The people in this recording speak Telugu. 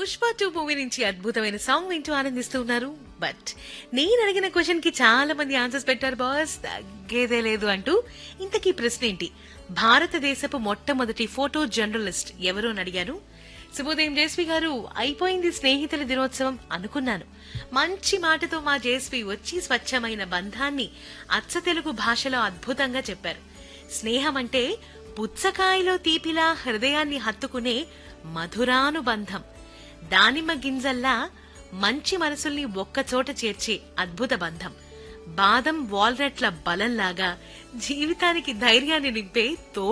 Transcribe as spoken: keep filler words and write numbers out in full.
పుష్ప టూ మూవీ నుంచి అద్భుతమైన సాంగ్ వింటూ ఆనందిస్తూ ఉన్నారు. బట్ నేను అడిగిన క్వశ్చన్ కి చాలా మంది ఆన్సర్స్ పెట్టారు బాస్, తగ్గేదే లేదు అంటూ. ఇంతకీ ప్రశ్న ఏంటి? భారతదేశపు మొట్టమొదటి ఫోటో జర్నలిస్ట్ ఎవరు అని అడిగాను. శుభోదయం జయశ్రీ గారు, అయిపోయింది స్నేహితుల దినోత్సవం అనుకున్నాను. మంచి మాటతో మా జయశ్రీ వచ్చి స్వచ్ఛమైన బంధాన్ని అచ్చ తెలుగు భాషలో అద్భుతంగా చెప్పారు. స్నేహం అంటే పుచ్చకాయలో తీపిలా హృదయాన్ని హత్తుకునే మధురానుబంధం. దానిమ్మ గింజల్లా మంచి మనసుల్ని ఒక్కచోట చేర్చే అద్భుత బంధం. బాదం వాల్నట్ల బలంలాగా జీవితానికి ధైర్యాన్ని నింపే తో